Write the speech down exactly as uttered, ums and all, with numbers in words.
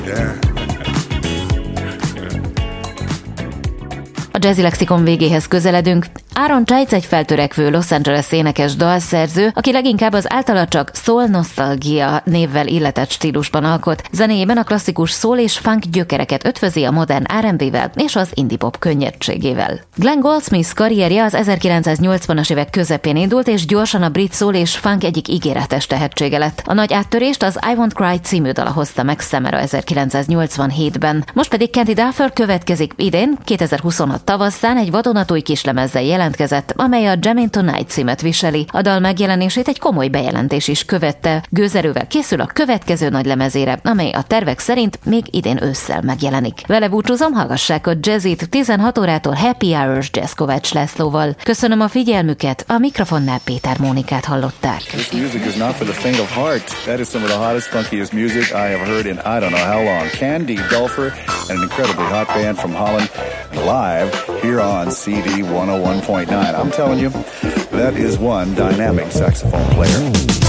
Yeah. A Jazzy Lexikon végéhez közeledünk. Aaron Chiles egy feltörekvő Los Angeles énekes dalszerző, aki leginkább az általa csak soul nostalgia névvel illetett stílusban alkot. Zenéjében a klasszikus soul és funk gyökereket ötvözi a modern er end bé-vel és az indie pop könnyedségével. Glenn Goldsmith karrierje az ezerkilencszáznyolcvanas évek közepén indult, és gyorsan a brit soul és funk egyik ígéretes tehetsége lett. A nagy áttörést az I Won't Cry című dala hozta meg számára ezerkilencszáznyolcvanhétben. Most pedig Candy Dulfer következik idén, kétezer-huszonhat tavasszán egy vadonatúj kislemezzel jelentkezett, amely a Jamming Tonight címet viseli. A dal megjelenését egy komoly bejelentés is követte. Gőzerővel készül a következő nagy lemezére, amely a tervek szerint még idén ősszel megjelenik. Vele búcsúzom, hallgassák a Jazzit tizenhat órától Happy Hours Jazz Kovács Lászlóval. Köszönöm a figyelmüket, a mikrofonnál Péter Mónikát hallották. This music is not for the faint of heart. That is some of the hottest, funkiest music I have heard in I don't know how long. Candy Dulfer and an incredibly hot band from Holland live here on C D one oh one point nine. I'm telling you, that is one dynamic saxophone player.